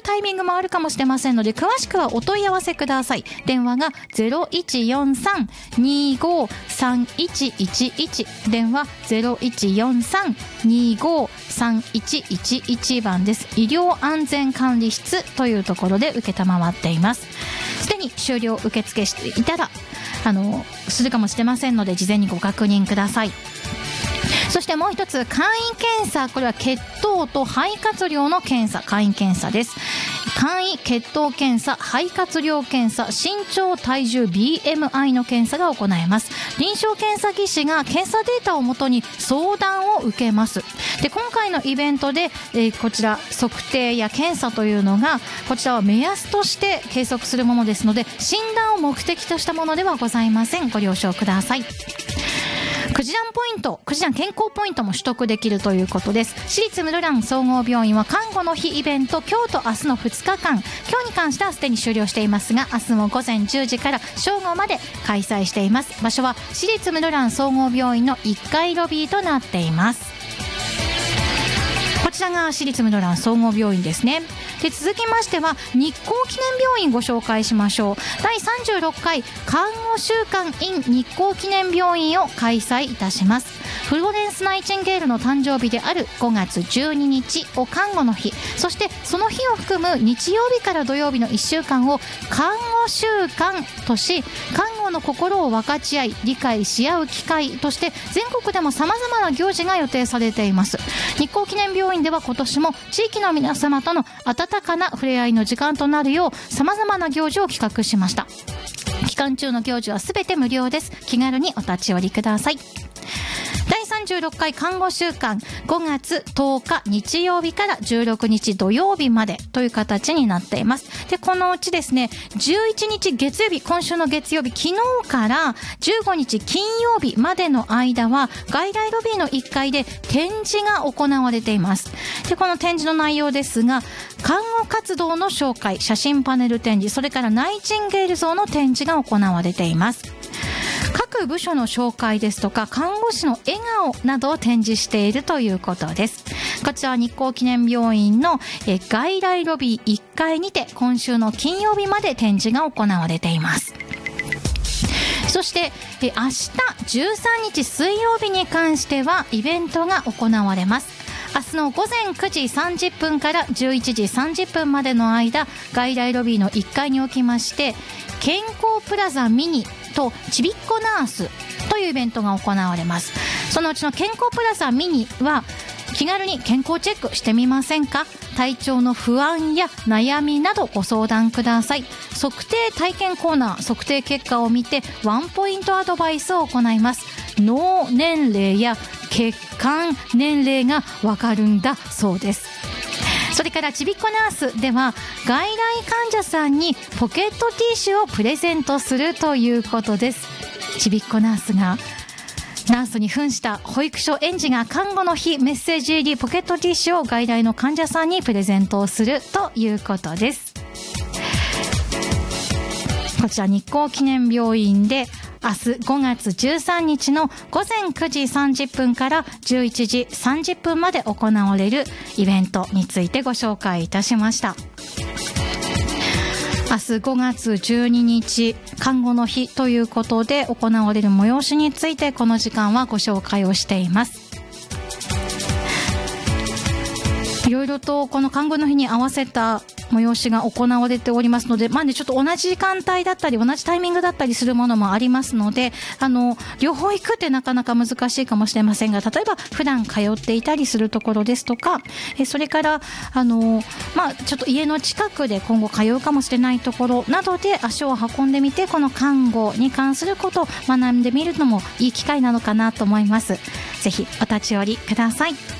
タイミングもあるかもしれませんので、詳しくはお問い合わせください。電話が 0143-253111、電話 0143-253111 番です。医療安全管理室というところで受けたまわっています。すでに終了受付していたらするかもしれませんので、事前にご確認ください。そしてもう一つ、簡易検査、これは血糖と肺活量の検査、簡易検査です。簡易血糖検査、肺活量検査、身長体重 BMI の検査が行えます。臨床検査技師が検査データをもとに相談を受けます。で、今回のイベントで、こちら測定や検査というのが、こちらは目安として計測するものですので、診断を目的としたものではございません。ご了承ください。くじらんポイント、くじらん健康ポイントも取得できるということです。私立室蘭総合病院は看護の日イベント、今日と明日の2日間、今日に関してはすでに終了していますが、明日も午前10時から正午まで開催しています。場所は私立室蘭総合病院の1階ロビーとなっています。こちらが私立室蘭総合病院ですね。で、続きましては日光記念病院ご紹介しましょう。第36回看護週間 in 日光記念病院を開催いたします。フローレンス・ナイチンゲールの誕生日である5月12日を看護の日、そしてその日を含む日曜日から土曜日の1週間を看護週間とし、看護の心を分かち合い理解し合う機会として全国でも様々な行事が予定されています。日光記念病院では今年も地域の皆様との温かな触れ合いの時間となるよう様々な行事を企画しました。期間中の行事はすべて無料です。気軽にお立ち寄りください。第36回看護週間、5月10日日曜日から16日土曜日までという形になっています。で、このうちですね、11日月曜日、今週の月曜日、昨日から15日金曜日までの間は外来ロビーの1階で展示が行われています。で、この展示の内容ですが、看護活動の紹介、写真パネル展示、それからナイチンゲール像の展示が行われています。各部署の紹介ですとか看護師の笑顔などを展示しているということです。こちらは日光記念病院の外来ロビー1階にて今週の金曜日まで展示が行われています。そして明日13日水曜日に関してはイベントが行われます。明日の午前9時30分から11時30分までの間、外来ロビーの1階におきまして健康プラザミニとちびっこナースというイベントが行われます。そのうちの健康プラザミニは気軽に健康チェックしてみませんか。体調の不安や悩みなどご相談ください。測定体験コーナー、測定結果を見てワンポイントアドバイスを行います。脳年齢や血管年齢がわかるんだそうです。それからちびっこナースでは外来患者さんにポケットティッシュをプレゼントするということです。ちびっこナースがナースに扮した保育所園児が看護の日メッセージ入りポケットティッシュを外来の患者さんにプレゼントをするということです。こちら日光記念病院で明日5月13日の午前9時30分から11時30分まで行われるイベントについてご紹介いたしました。明日5月12日看護の日ということで行われる催しについてこの時間はご紹介をしています。いろいろとこの看護の日に合わせた催しが行われておりますので、ちょっと同じ時間帯だったり同じタイミングだったりするものもありますので、両方行くってなかなか難しいかもしれませんが、例えば普段通っていたりするところですとか、それからちょっと家の近くで今後通うかもしれないところなどで足を運んでみて、この看護に関することを学んでみるのもいい機会なのかなと思います。ぜひお立ち寄りください。